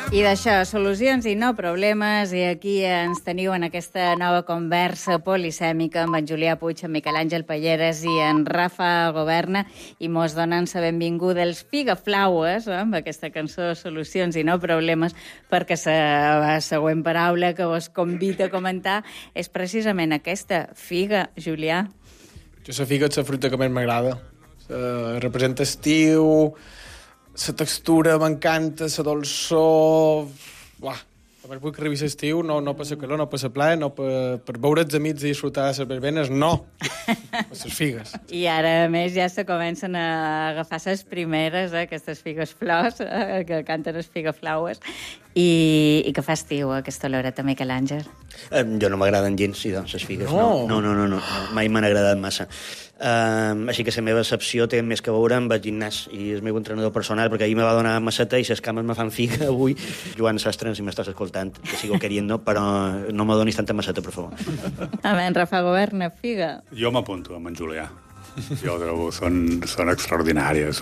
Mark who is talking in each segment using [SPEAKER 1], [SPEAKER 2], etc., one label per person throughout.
[SPEAKER 1] I d'això, solucions i no problemes, i aquí ens teniu en aquesta nova conversa polisèmica amb en Julià Puig, en Miquel Àngel Palleres i en Rafa Governa, i mos donen la benvinguda els Figaflaues, amb aquesta cançó Solucions i no problemes, perquè la següent paraula que vos convida a comentar és precisament aquesta, figa, Julià.
[SPEAKER 2] Jo la figa és la fruita que més m'agrada. Representa estiu, la textura m'encanta, la dolçor... Uah, només vull que arribi l'estiu, no per la calor, no per la playa, no per veure els amics i disfrutar de les verbenes, no, per les figues.
[SPEAKER 1] I ara, a més, ja se comencen a agafar les primeres, aquestes figues flors, que canten les figaflaues, i que fa estiu, aquesta oloreta, Miquel Àngel.
[SPEAKER 3] Jo no m'agraden gens, sí, doncs, les figues.
[SPEAKER 2] No.
[SPEAKER 3] No, mai m'han agradat massa. Així que la meva excepció té més que veure amb el gimnàs i el meu entrenador personal, perquè ahir me va donar masseta i les cames me fan figa avui. Joan Sastre, si m'estàs escoltant, que sigo queriendo, però no me donis tanta masseta, per favor.
[SPEAKER 1] A veure, Rafa Governa, figa.
[SPEAKER 4] Jo m'apunto amb en Julià. Jo trobo, són extraordinàries,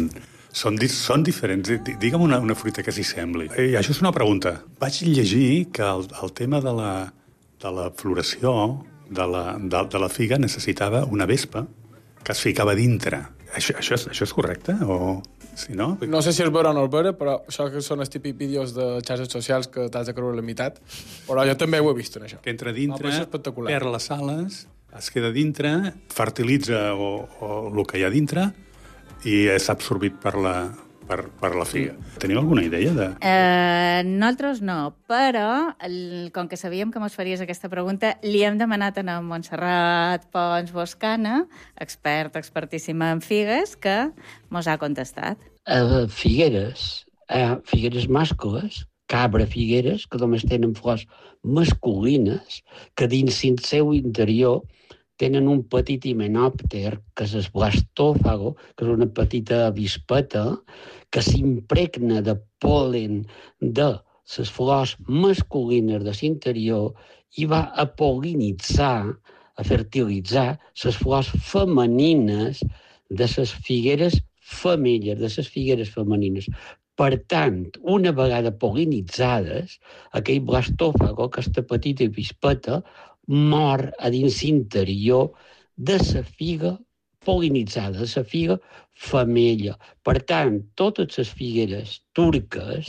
[SPEAKER 4] són diferents. Digue'm una fruita que s'hi sembli. I això és una pregunta. Vaig llegir que el tema de la floració de la figa necessitava una vespa que es ficava dintre. Això és correcte? O si no?
[SPEAKER 2] No sé si és vera o no és vera, però això que són els típics vídeos de xarxes socials que t'has de creure la meitat, però jo també ho he vist, en això.
[SPEAKER 4] Que entra dintre,
[SPEAKER 2] perd
[SPEAKER 4] les ales, es queda dintre, fertilitza o el que hi ha dintre i és absorbit per la figa. Teniu alguna idea de...?
[SPEAKER 1] Nosaltres no, però com que sabíem que mos faries aquesta pregunta, li hem demanat a Montserrat Pons Boscana, expertíssima en figues, que mos ha contestat.
[SPEAKER 5] Figueres mascles, cabra figueres, que només tenen flors masculines, que dins el seu interior tenen un petit himenòpter, que és el blastófago, que és una petita avispeta, que s'impregna de pol·len de les flors masculines de l'interior i va a pol·linitzar, a fertilitzar les flors femenines de les figueres femelles, de les figueres femenines. Per tant, una vegada pol·linitzades, aquell blastófago, aquesta petita avispeta, mor a dins l'interior de la figa pol·linitzada, de la figa femella. Per tant, totes les figueres turques,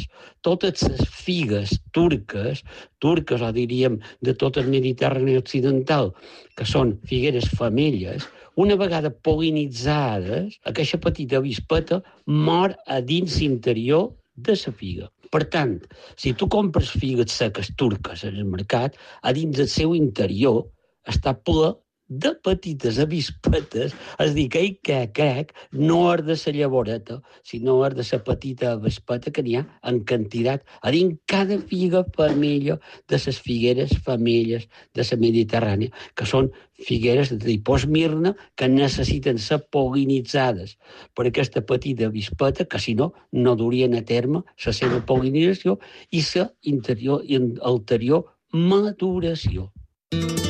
[SPEAKER 5] o diríem de tot el Mediterrani occidental, que són figueres femelles, una vegada pol·linitzades, aquesta petita avispeta mor a dins l'interior de la figa. Per tant, si tu compres figues seques turques en el mercat, a dins del seu interior està ple de petites avispetes, és a dir, que crec no és de la llavoreta, sinó és de la petita avispeta que n'hi ha en quantitat a dins cada figa femella de les figueres femelles de la Mediterrània, que són figueres de tipus Mirna que necessiten ser pol·linitzades per aquesta petita avispeta, que si no, no durien a terme la seva pol·linització i la ulterior maduració.